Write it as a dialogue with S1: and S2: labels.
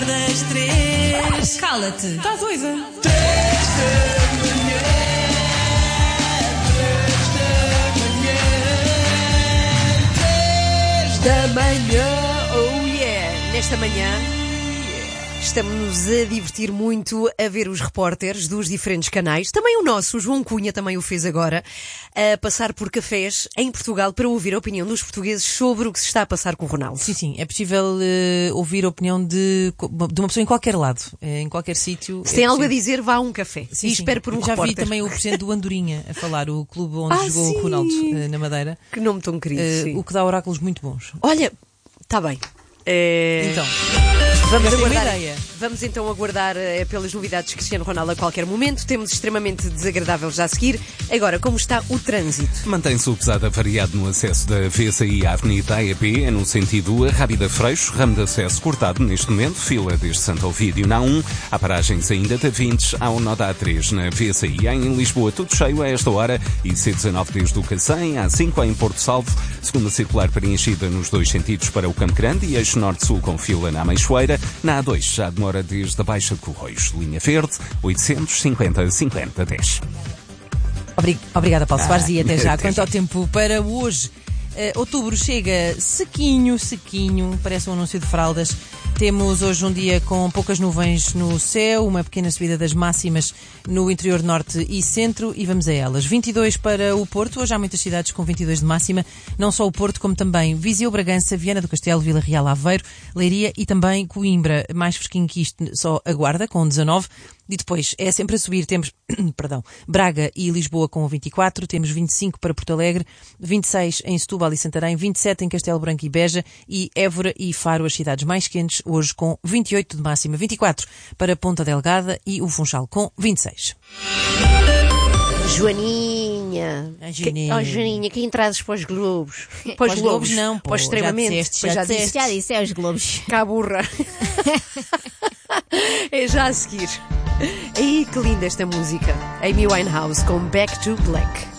S1: das 3.
S2: Cala-te.
S1: Está doida?
S3: 3 da manhã, oh yeah! Nesta manhã estamos-nos a divertir muito a ver os repórteres dos diferentes canais, também o nosso, o João Cunha também o fez agora, a passar por cafés em Portugal para ouvir a opinião dos portugueses sobre o que se está a passar com o Ronaldo.
S2: Sim, sim, é possível ouvir a opinião de uma pessoa em qualquer lado, em qualquer sítio.
S3: Se tem algo a dizer, vá a um café
S2: sim,
S3: e espere por um
S2: Já
S3: repórter.
S2: Vi também o presidente do Andorinha a falar, o clube onde jogou
S3: sim.
S2: o Ronaldo na Madeira.
S3: Que nome tão querido, sim.
S2: O que dá oráculos muito bons.
S3: Olha, está bem.
S2: Então,
S3: Vamos
S2: já tenho
S3: aguardar.
S2: uma ideia.
S3: Vamos então aguardar pelas novidades de Cristiano Ronaldo a qualquer momento. Temos extremamente desagradável já a seguir. Agora, como está o trânsito?
S4: Mantém-se o pesado avariado no acesso da VCI à Avenida AEP, no sentido Arrábida-Freixo, ramo de acesso cortado neste momento, fila desde Santo Ovídio na A1, há paragens ainda da Vintes ao nó da A3 na VCI. Em Lisboa, tudo cheio a esta hora e C19 desde o Cacém, A5 em Porto Salvo, segunda circular preenchida nos dois sentidos para o Campo Grande e eixo norte-sul com fila na Ameixoeira, na A2 já demora desde a Baixa de Corroios, linha verde, 850-50-10.
S2: Obrigada, Paulo Soares, e até já. Quanto ao tempo para hoje, outubro chega sequinho, parece um anúncio de fraldas. Temos hoje um dia com poucas nuvens no céu, uma pequena subida das máximas no interior norte e centro, e vamos a elas. 22 para o Porto, hoje há muitas cidades com 22 de máxima, não só o Porto, como também Viseu, Bragança, Viana do Castelo, Vila Real, Aveiro, Leiria e também Coimbra. Mais fresquinho que isto, só a Guarda, com 19. E depois é sempre a subir, temos Braga e Lisboa com 24, temos 25 para Porto Alegre, 26 em Setúbal e Santarém, 27 em Castelo Branco e Beja e Évora e Faro, as cidades mais quentes, hoje com 28 de máxima, 24 para Ponta Delgada e o Funchal com 26.
S3: Joaninha. Joaninha, quem trazes para os Globos?
S2: Para os Globos não,
S3: para os extremamente.
S2: Já disse,
S5: é os Globos.
S3: Cá burra. É já a seguir. Ai, que linda esta música. Amy Winehouse com Back to Black.